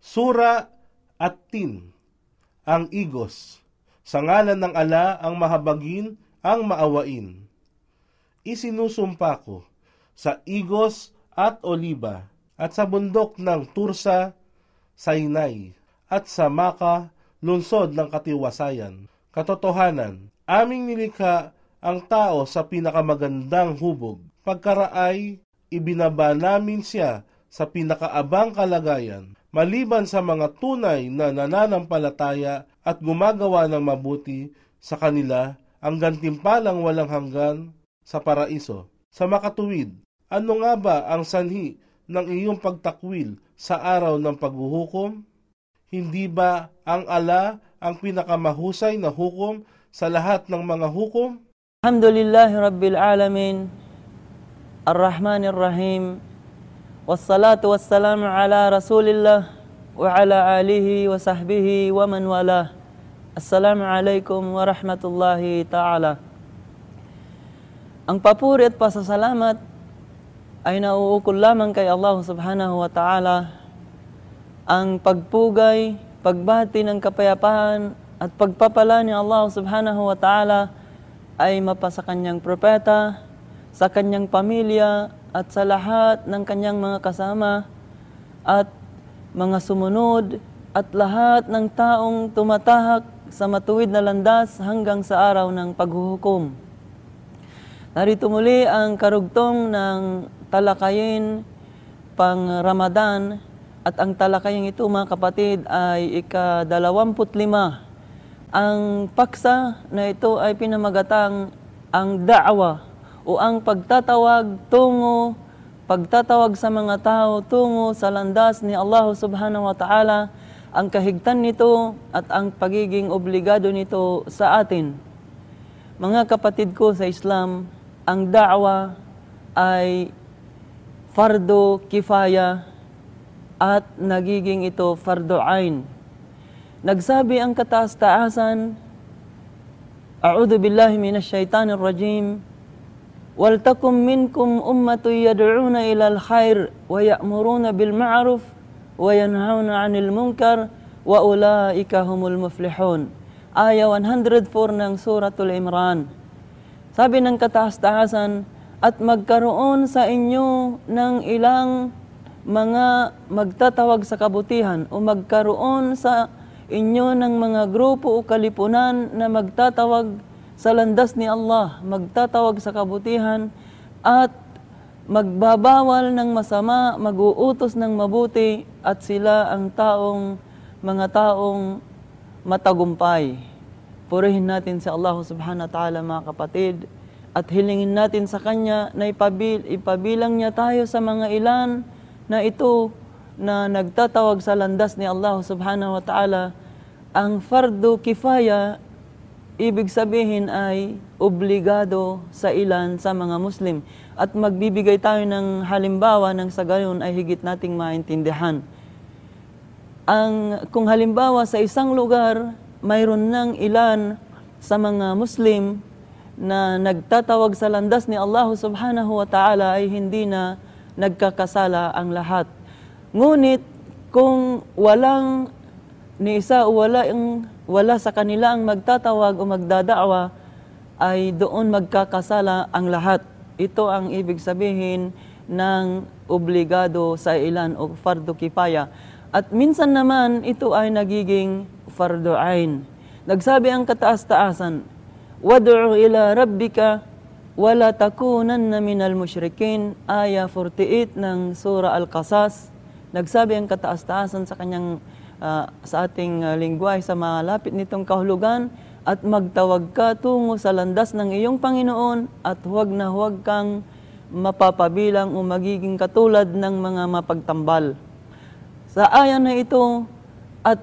Sura at Tin, ang igos. Sa ngalan ng Ala ang mahabagin, ang maawain. Isinusumpa ko sa igos at oliba, at sa bundok ng Tursa, Sinai, at sa Maka, lungsod ng katiwasayan. Katotohanan, aming nilikha ang tao sa pinakamagandang hubog. Pagkaraay, ibinaba namin siya sa pinakaabang kalagayan, maliban sa mga tunay na nananampalataya at gumagawa ng mabuti sa kanila, ang gantimpalang walang hanggan sa paraiso. Sa makatuwid, ano nga ba ang sanhi ng iyong pagtakwil sa araw ng paghuhukom? Hindi ba ang Ala ang pinakamahusay na hukom sa lahat ng mga hukom? Alhamdulillahi Rabbil Alamin, Ar-Rahmanir-Rahim, wassalatu wassalamu ala Rasulillah wa ala alihi wa sahbihi wa man wala. Assalamualaikum warahmatullahi ta'ala. Ang papuri at pasasalamat ay nauukol lamang kay Allah subhanahu wa ta'ala. Ang pagpugay, pagbati ng kapayapaan at pagpapala ni Allah subhanahu wa ta'ala ay mapasa kanyang propeta, sa kanyang pamilya at sa lahat ng kanyang mga kasama at mga sumunod at lahat ng taong tumatahak sa matuwid na landas hanggang sa araw ng paghuhukom. Narito muli ang karugtong ng talakayin pang Ramadan, at ang talakayin ito mga kapatid ay ika-25. Ang paksa na ito ay pinamagatang ang da'wa o ang pagtatawag sa mga tao tungo sa landas ni Allah subhanahu wa ta'ala, ang kahigtan nito at ang pagiging obligado nito sa atin. Mga kapatid ko sa Islam, ang da'wa ay fardo kifaya at nagiging ito fardo ain. Nagsabi ang kataas-taasan, A'udhu billahi minash shaitanir rajim, waltakum minkum ummatun yad'una ilal khair wa ya'muruna bil ma'ruf wa yanhauna 'anil munkar wa ulaika humul muflihun. Aya 104 ng Suratul Imran. Sabi ng kataas-taasan, at magkaroon sa inyo ng ilang mga magtatawag sa kabutihan o magkaroon sa inyo ng mga grupo o kalipunan na magtatawag sa landas ni Allah, magtatawag sa kabutihan at magbabawal ng masama, mag-uutos ng mabuti, at sila ang mga taong matagumpay. Purihin natin si Allah subhanahu wa ta'ala mga kapatid, at hilingin natin sa Kanya na ipabilang niya tayo sa mga ilan na ito na nagtatawag sa landas ni Allah subhanahu wa ta'ala. Ang fardo kifaya, ibig sabihin ay obligado sa ilan sa mga Muslim. At magbibigay tayo ng halimbawa ng sa gayon ay higit nating maintindihan. Kung halimbawa sa isang lugar, mayroon ng ilan sa mga Muslim na nagtatawag sa landas ni Allah subhanahu wa ta'ala, ay hindi na nagkakasala ang lahat. Ngunit kung walang ni isa o wala sa kanila ang magtatawag o magdada'wa, ay doon magkakasala ang lahat. Ito ang ibig sabihin ng obligado sa ilan o fardo kifaya. At minsan naman ito ay nagiging fardo ain. Nagsabi ang kataas-taasan, Wad'u ila rabbika wala takunanna minal musyrikin, aya 48 ng Surah Al-Qasas. Nagsabi ang kataas-taasan sa kanyang sa ating lingwahe sa malapit nitong kahulugan, at magtawag ka tungo sa landas ng iyong Panginoon, at huwag na huwag kang mapapabilang o magiging katulad ng mga mapagtambal. Sa aya na ito, at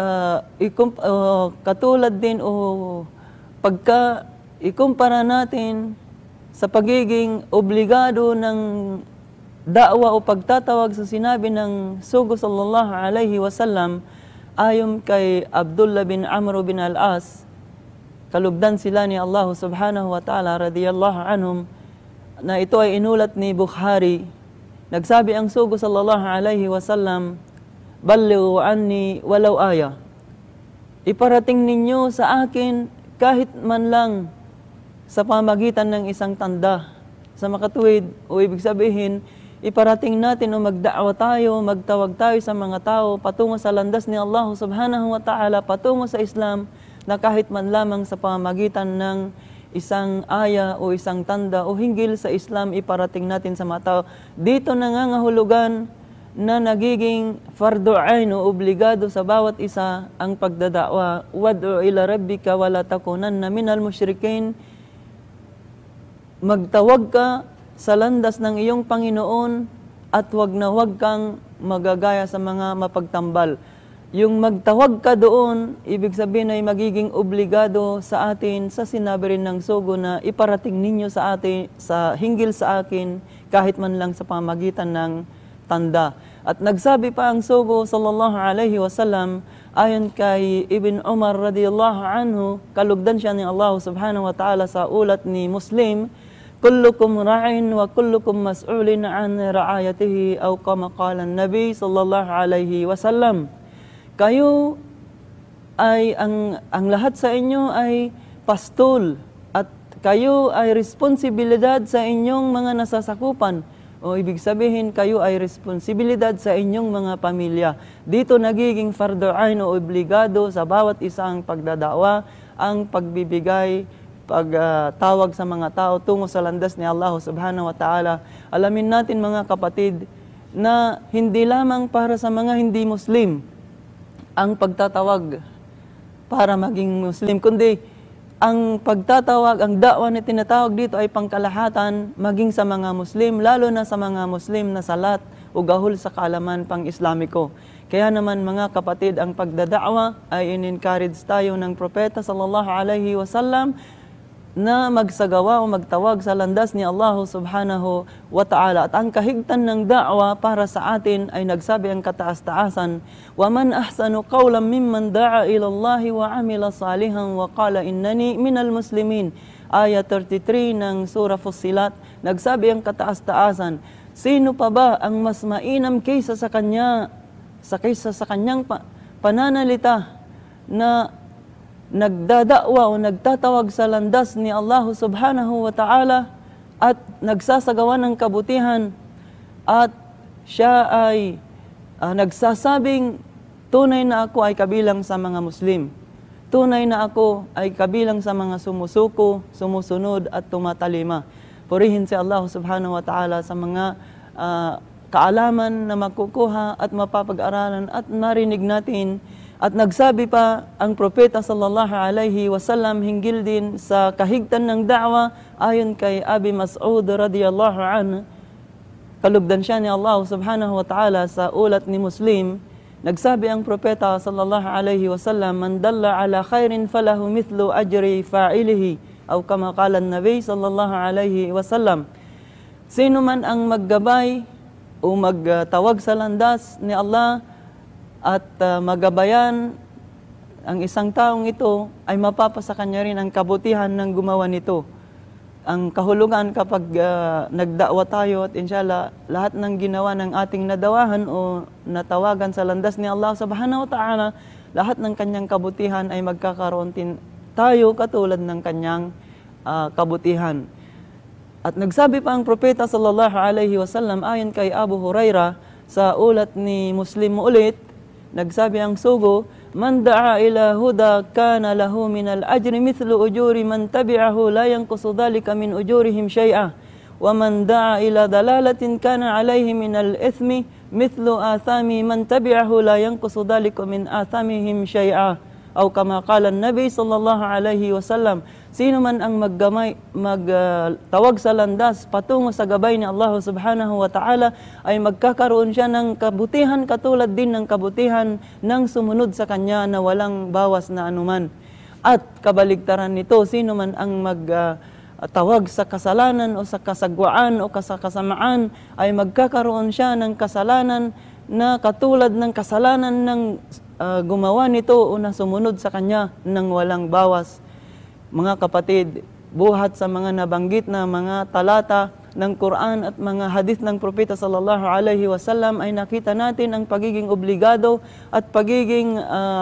katulad din o pagka ikumpara natin sa pagiging obligado ng da'wa o pagtatawag sa sinabi ng Sugo sallallahu alaihi wasallam, ayon kay Abdullah bin Amr bin al-As, kalugdan sila ni Allah subhanahu wa ta'ala radiyallahu anhum, na ito ay inulat ni Bukhari. Nagsabi ang Sugo sallallahu alaihi wasallam, ballighu anni walau aya. Iparating ninyo sa akin kahit man lang sa pamagitan ng isang tanda. Sa makatuwid, o ibig sabihin, iparating natin o magda'wa tayo, magtawag tayo sa mga tao patungo sa landas ni Allah subhanahu wa ta'ala, patungo sa Islam, na kahit man lamang sa pamamagitan ng isang aya o isang tanda o hinggil sa Islam, iparating natin sa mga tao. Dito nangangahulugan na nagiging fardu ain o obligado sa bawat isa ang pagdada'wa. Wad'u ila rabbika wala takunanna minal musyrikin. Magtawag ka sa landas ng iyong Panginoon at wag na wag kang magagaya sa mga mapagtambal. Yung magtawag ka doon, ibig sabihin ay magiging obligado sa atin sa sinabi rin ng sugo na iparating ninyo sa atin, sa hinggil sa akin, kahit man lang sa pamagitan ng tanda. At nagsabi pa ang sugo sallallahu alaihi wasallam, ayon kay Ibn Umar radiyallahu anhu, kalugdan siya ni Allah subhanahu wa ta'ala sa ulat ni Muslim, kullukum ra'in wa kullukum mas'ulin an ra'ayatihi, aw kama qala an-nabi sallallahu alaihi wasallam. Kayo ay ang lahat sa inyo ay pastol at kayo ay responsibilidad sa inyong mga nasasakupan. O ibig sabihin, kayo ay responsibilidad sa inyong mga pamilya. Dito nagiging fardu ain o obligado sa bawat isang pagdadawa ang pagbibigay, pagtawag sa mga tao tungo sa landas ni Allah subhanahu wa ta'ala. Alamin natin mga kapatid na hindi lamang para sa mga hindi Muslim ang pagtatawag para maging Muslim, kundi ang pagtatawag, ang da'wa na tinatawag dito ay pangkalahatan maging sa mga Muslim, lalo na sa mga Muslim na salat o gahol sa kaalaman pang-Islamiko. Kaya naman mga kapatid, ang pagdada'wa ay in-encourage tayo ng Propeta sallallahu alaihi wasallam na magsagawa o magtawag sa landas ni Allah subhanahu wa ta'ala. At ang kahigtan ng da'wa para sa atin ay nagsabi ang kataas-taasan, وَمَنْ أَحْسَنُ قَوْلًا مِمَّنْ دَعَى إِلَى اللَّهِ وَعَمِلَ صَالِحًا وَقَالَ إِنَّنِي مِنَ الْمُسْلِمِينَ. Aya 33 ng Surah Fussilat, nagsabi ang kataas-taasan, sino pa ba ang mas mainam kaysa sa kanya, kaysa sa kanyang pananalita na nagdada'wa o nagtatawag sa landas ni Allah subhanahu wa ta'ala at nagsasagawa ng kabutihan at siya ay nagsasabing tunay na ako ay kabilang sa mga Muslim. Tunay na ako ay kabilang sa mga sumusuko, sumusunod at tumatalima. Purihin si Allah subhanahu wa ta'ala sa mga kaalaman na makukuha at mapapag-aralan at marinig natin. At nagsabi pa ang Propeta sallallahu alaihi wasallam hinggil din sa kahigtan ng da'wa ayon kay Abi Mas'ud radiyallahu anhu. Kalugdan siya ni Allah subhanahu wa ta'ala sa ulat ni Muslim. Nagsabi ang Propeta sallallahu alaihi wasallam, man dalla ala khairin falahu mithlu ajri fa'ilihi, aw kama qala an-nabi sallallahu alaihi wasallam. Sino man ang maggabay o magtawag sa landas ni Allah at magabayan ang isang taong ito, ay mapapasa kanya rin ang kabutihan ng gumawa nito. Ang kahulugan kapag nagda'wa tayo at inshallah lahat ng ginawa ng ating nadawahan o natawagan sa landas ni Allah subhanahu wa ta'ala, lahat ng kanyang kabutihan ay magkakaroon din tayo katulad ng kanyang kabutihan. At nagsabi pa ang Propeta sallallahu alaihi wasallam ayon kay Abu Hurairah sa ulat ni Muslim ulit, nagsabi ang sugo, man da'a ila huda kana lahu min al-ajri mithlu ujuri man tabi'ahu la yanqusu dhalika min ujurihim shay'a wa man da'a ila dalalatin kana alayhi min al-ithmi mithlu athami man tabi'ahu la yanqusu dhalika min athamihim shay'a, aw kama qala an-nabi sallallahu alaihi wasallam. Sino man ang magtawag sa landas patungo sa gabay ni Allah subhanahu wa ta'ala ay magkakaroon siya ng kabutihan katulad din ng kabutihan ng sumunod sa kanya na walang bawas na anuman. At kabaligtaran nito, sino man ang magtawag sa kasalanan o sa kasagwaan o sa kasamaan ay magkakaroon siya ng kasalanan na katulad ng kasalanan ng gumawa nito o na sumunod sa kanya ng walang bawas. Mga kapatid, buhat sa mga nabanggit na mga talata ng Quran at mga hadith ng Propeta sallallahu alaihi wasallam ay nakita natin ang pagiging obligado at pagiging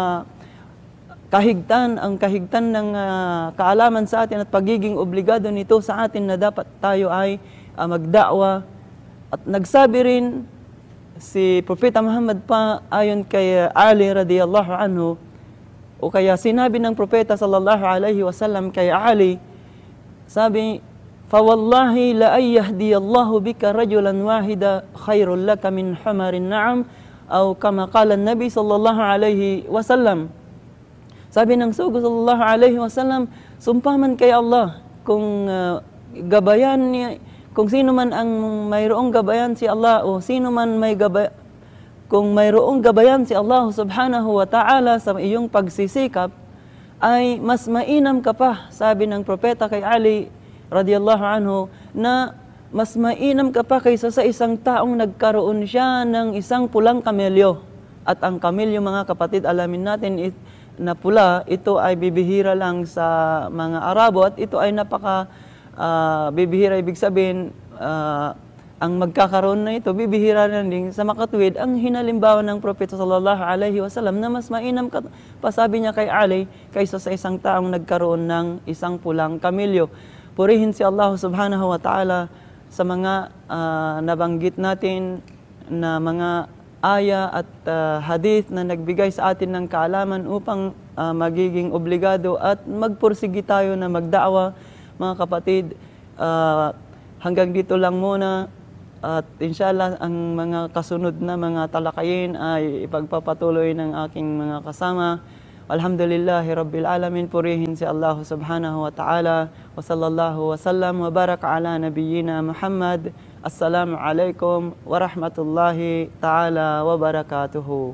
ang kahigtan ng kaalaman sa atin at pagiging obligado nito sa atin na dapat tayo ay magda'wa. At nagsabi rin si Propeta Muhammad pa ayon kay Ali radhiyallahu anhu, o kaya sinabi ng Propeta sallallahu alaihi wasallam kay Ali, sabi, "Fawallahi la ayyahdiyallahu bika rajulan wahida khairul laka min humarin na'am," o kama qala Nabi sallallahu alaihi wasallam. Sabi ng sugo sallallahu alaihi wasallam, sumpaman kay Allah kung gabayan niya, kung sino man ang mayroong gabayan si Allah, o sino man kung mayroong gabayan si Allah subhanahu wa ta'ala sa iyong pagsisikap, ay mas mainam ka pa, sabi ng propeta kay Ali radiyallahu anhu, na mas mainam ka pa kaysa sa isang taong nagkaroon siya ng isang pulang kamelyo. At ang kamelyo, mga kapatid, alamin natin na pula, ito ay bibihira lang sa mga Arabo at ito ay napaka bibihira, ibig sabihin ang magkakaroon na ito, bibihira na din sa makatuwid ang hinalimbawa ng Propeta sallallahu alaihi wasallam na mas mainam ka pa, sabi niya kay Ali, kaysa sa isang taong nagkaroon ng isang pulang kamelyo. Purihin si Allah subhanahu wa ta'ala sa mga nabanggit natin na mga aya at hadith na nagbigay sa atin ng kaalaman upang magiging obligado at magpursigi tayo na magda'wa. Mga kapatid, hanggang dito lang muna, at inshallah ang mga kasunod na mga talakayin ay ipagpapatuloy ng aking mga kasama. Alhamdulillahi Rabbil Alamin, purihin si Allah subhanahu wa ta'ala, wa sallallahu wa sallam wa baraka ala nabiyyina Muhammad. Assalamu alaikum wa rahmatullahi ta'ala wa barakatuhu.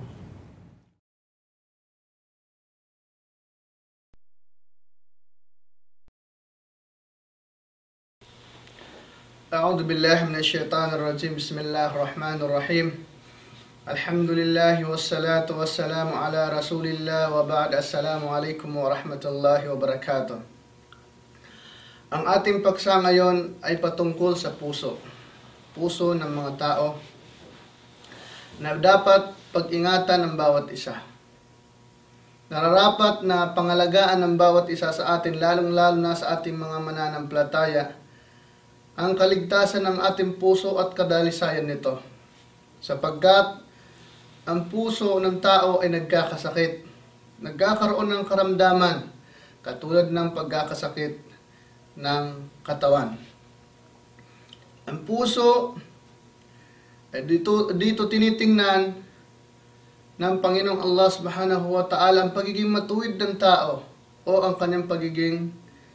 أعوذ بالله من الشيطان الرجيم بسم الله الرحمن الرحيم الحمد لله والصلاة والسلام على رسول الله وبعد السلام عليكم ورحمة الله وبركاته. Ang ating paksa ngayon ay patungkol sa puso ng mga tao na dapat pag-ingatan ng bawat isa. Nararapat na pangalagaan ng bawat isa sa atin, lalong-lalo na sa ating mga mananampalataya, ang kaligtasan ng ating puso at kadalisayan nito. Sapagkat ang puso ng tao ay nagkakasakit, nagkakaroon ng karamdaman, katulad ng pagkakasakit ng katawan. Ang puso ay dito tinitingnan ng Panginoong Allah subhanahu wa ta'ala ang pagiging matuwid ng tao o ang kanyang pagiging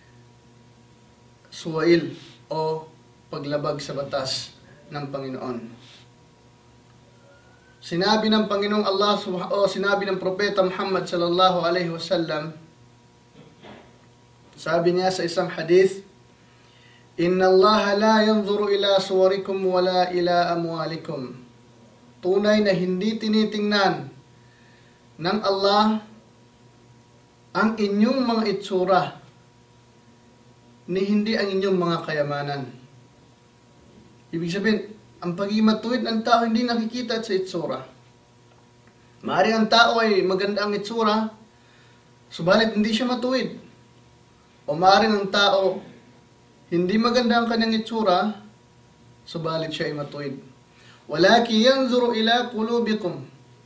suwail o paglabag sa batas ng Panginoon. Sinabi ng Panginoong Allah o sinabi ng Propeta Muhammad sallallahu alaihi wasallam, sabi niya sa isang hadith, "Inna Allah la yanzuru ila suwarikum wala ila amwalikum." Tunay na hindi tinitingnan ng Allah ang inyong mga itsura, ni hindi ang inyong mga kayamanan. Ibig sabihin, ang pagiging matuwid ng tao hindi nakikita sa itsura. Maaaring ang tao ay maganda ang itsura, subalit hindi siya matuwid. O maaaring ang tao hindi maganda ang kanyang itsura, subalit siya ay matuwid. "Walaki yanzuru ila qulubikum."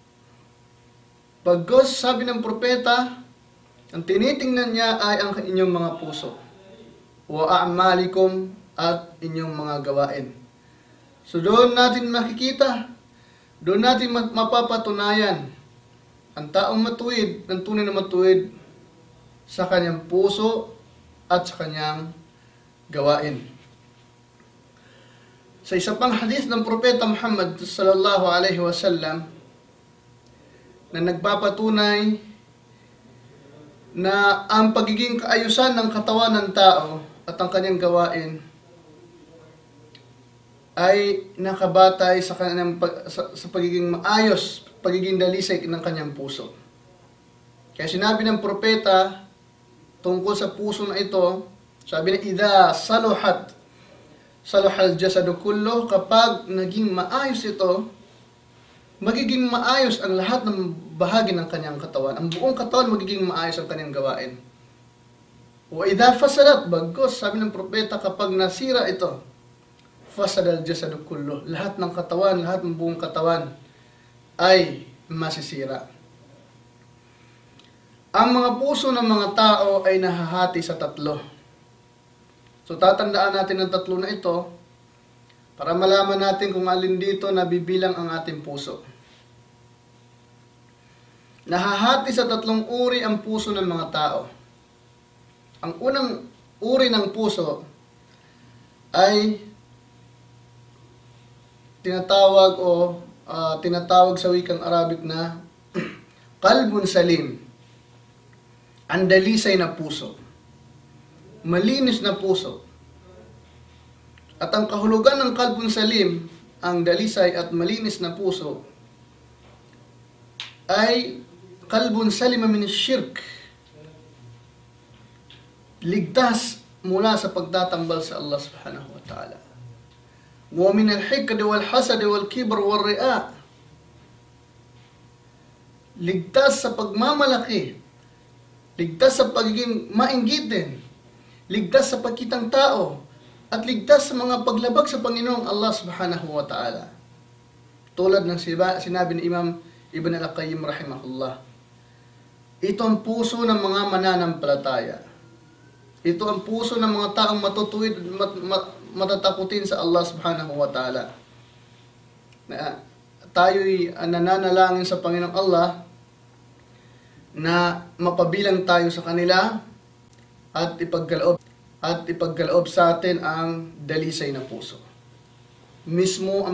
Pagkos, sabi ng propeta, ang tinitingnan niya ay ang inyong mga puso. "Wa a'malikum," at inyong mga gawain. So doon natin makikita, doon natin mapapatunayan ang taong matuwid, ang tunay na matuwid sa kanyang puso at sa kanyang gawain. Sa isa pang hadith ng Propeta Muhammad sallallahu alaihi wasallam na nagpapatunay na ang pagiging kaayusan ng katawan ng tao at ang kanyang gawain ay nakabatay sa kanyang sa pagiging maayos, pagiging dalisay ng kanyang puso. Kaya sinabi ng propeta tungkol sa puso na ito, sabi niya, "Idha saluhat salahal jasadu kullu, kapag naging maayos ito, magiging maayos ang lahat ng bahagi ng kanyang katawan. Ang buong katawan magiging maayos ang kanyang gawain. Wa idha fasadat, bagkus, sabi ng propeta, kapag nasira ito, fasadal jasadu kullu, lahat ng katawan, lahat ng buong katawan ay masisira. Ang mga puso ng mga tao ay nahahati sa tatlo. So tatandaan natin ang tatlo na ito para malaman natin kung alin dito nabibilang ang ating puso. Nahahati sa tatlong uri ang puso ng mga tao. Ang unang uri ng puso ay tinatawag sa wikang Arabic na qalbun salim, ang dalisay na puso, malinis na puso. At ang kahulugan ng qalbun salim, ang dalisay at malinis na puso, ay qalbun salima min shirk, ligtas mula sa pagtatambal sa Allah subhanahu wa ta'ala. Wa min al-hikd wal hasad wal kibr wal ri'a, ligtas sa pagmamalaki, ligtas sa pagiging mainggitin, ligtas sa pagkitang tao, at ligtas sa mga paglabag sa Panginoong Allah subhanahu wa ta'ala. Tulad ng sinabi ni Imam Ibn al-Qayyim rahimahullah, ito ang puso ng mga mananampalataya. Ito ang puso ng mga taong matutuwid, matatakutin sa Allah subhanahu wa ta'ala. Na tayo'y nananalangin sa Panginoong Allah na mapabilang tayo sa kanila at ipagkaloob sa atin ang dalisay na puso. Mismo ang